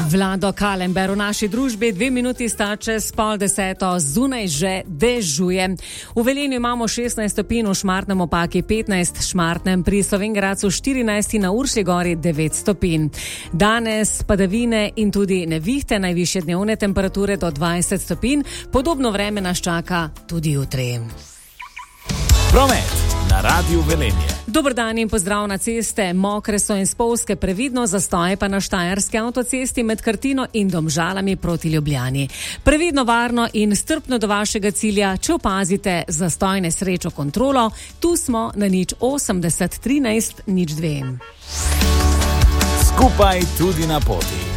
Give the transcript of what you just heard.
Vlado Kalember v naši družbi, 2 minuti sta čez 9:30, zunaj že dežuje. V Velenju imamo 16 stopinj, v Šmartnem ob Paki 15, Šmartnem pri Slovenj Gradcu 14 in na Uršlji gori 9 stopinj. Danes padavine in tudi nevihte, najvišje dnevne temperature do 20 stopinj, podobno vreme nas čaka tudi jutri. Promet na Radiu Velenje. Dober dan in pozdrav na ceste. Mokre so in spolzke, previdno, zastoje pa na Štajerski avtocesti med Krtino in Domžalami proti Ljubljani. Previdno, varno in strpno do vašega cilja, če opazite zastoj, nesrečo, kontrolo, tu smo na 080 13 02. Skupaj tudi na poti.